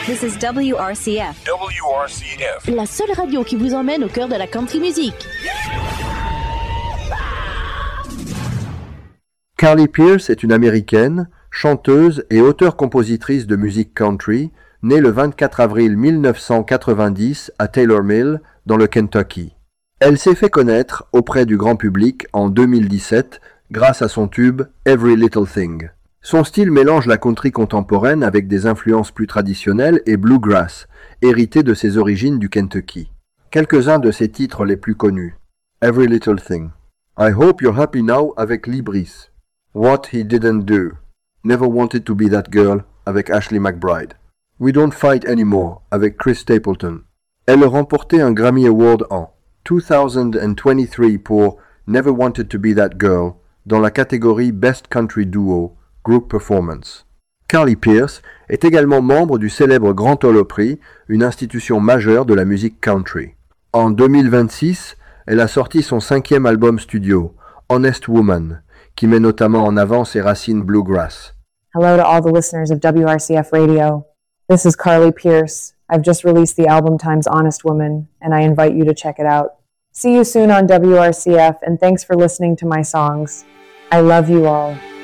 This is WRCF. WRCF. La seule radio qui vous emmène au cœur de la country music. Carly Pearce est une Américaine, chanteuse et auteure-compositrice de musique country, née le 24 avril 1990 à Taylor Mill, dans le Kentucky. Elle s'est fait connaître auprès du grand public en 2017 grâce à son tube Every Little Thing. Son style mélange la country contemporaine avec des influences plus traditionnelles et bluegrass, héritées de ses origines du Kentucky. Quelques-uns de ses titres les plus connus. Every Little Thing. I Hope You're Happy Now avec Lee Brice. What He Didn't Do. Never Wanted to Be That Girl avec Ashley McBryde. We Don't Fight Anymore avec Chris Stapleton. Elle a remporté un Grammy Award en 2023 pour Never Wanted to Be That Girl dans la catégorie Best Country Duo Group Performance. Carly Pearce est également membre du célèbre Grand Ole Opry, une institution majeure de la musique country. En 2026, elle a sorti son 5e album studio, Honest Woman, qui met notamment en avant ses racines bluegrass. Hello to all the listeners of WRCF Radio. This is Carly Pearce. I've just released the album Times Honest Woman, and I invite you to check it out. See you soon on WRCF, and thanks for listening to my songs. I love you all.